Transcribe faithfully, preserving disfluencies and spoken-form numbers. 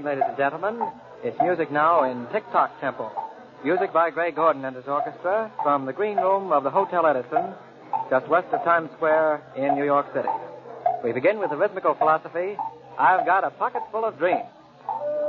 ladies and gentlemen. It's music now in Tick-Tock Tempo. Music by Gray Gordon and his orchestra from the green room of the Hotel Edison, just west of Times Square in New York City. We begin with the rhythmical philosophy, I've Got a Pocket Full of Dreams.